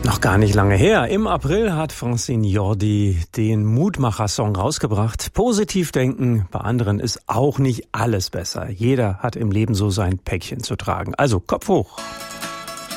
Noch gar nicht lange her. Im April hat Francine Jordi den Mutmacher-Song rausgebracht. Positiv denken, bei anderen ist auch nicht alles besser. Jeder hat im Leben so sein Päckchen zu tragen. Also Kopf hoch.